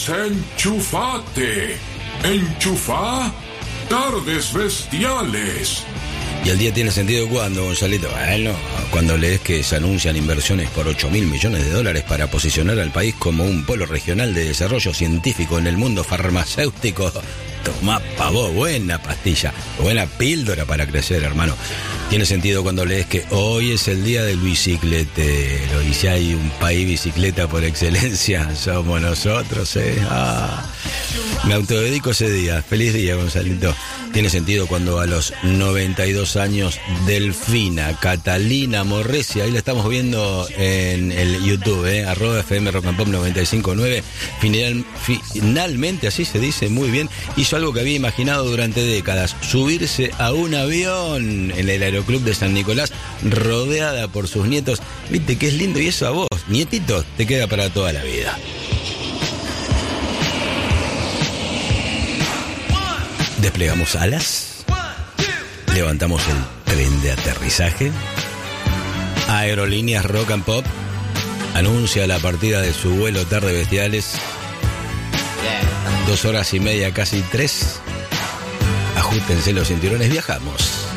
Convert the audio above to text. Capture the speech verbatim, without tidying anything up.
Desenchufate. Enchufá Tardes Bestiales. Y el día tiene sentido cuando, Gonzalito, bueno, cuando lees que se anuncian inversiones por ocho mil millones de dólares para posicionar al país como un polo regional de desarrollo científico en el mundo farmacéutico. Tomá pavó, buena pastilla, buena píldora para crecer, hermano. Tiene sentido cuando lees que hoy es el día del bicicletero y si hay un país bicicleta por excelencia, somos nosotros, ¿eh? Ah, me autodedico ese día. Feliz día, Gonzalito. Tiene sentido cuando a los noventa y dos años Delfina Catalina Morresi, ahí la estamos viendo en el YouTube, ¿eh? Arroba F M Rock and Pop noventa y cinco punto nueve, final, finalmente, así se dice, muy bien, hizo algo que había imaginado durante décadas: subirse a un avión en el Aeroclub de San Nicolás, rodeada por sus nietos. Viste que es lindo, y eso a vos, nietito, te queda para toda la vida. Desplegamos alas, levantamos el tren de aterrizaje. Aerolíneas Rock and Pop anuncia la partida de su vuelo Tarde Bestiales. Dos horas y media, casi tres. Ajustense los cinturones, viajamos.